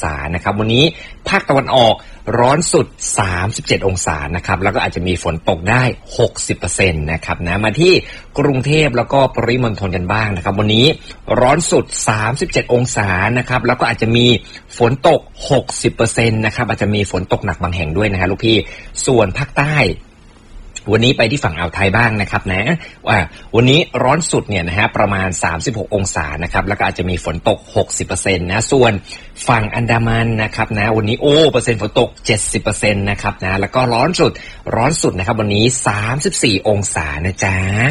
ศานะครับวันนี้ภาคตะวันออกร้อนสุด37องศานะครับแล้วก็อาจจะมีฝนตกได้ 60% นะครับนะมาที่กรุงเทพแล้วก็ปริมณฑลกันบ้างนะครับวันนี้ร้อนสุด37องศานะครับแล้วก็อาจจะมีฝนตก 60% นะครับอาจจะมีฝนตกหนักบางแห่งด้วยนะฮะลูกพี่ส่วนภาคใต้วันนี้ไปที่ฝั่งอ่าวไทยบ้างนะครับนะว่าวันนี้ร้อนสุดเนี่ยนะฮะประมาณ36องศานะครับแล้วก็อาจจะมีฝนตก 60% นะส่วนฝั่งอันดามันนะครับนะวันนี้เปอร์เซ็นต์ฝนตก 70% นะครับนะแล้วก็ร้อนสุดนะครับวันนี้34องศานะจ๊ะ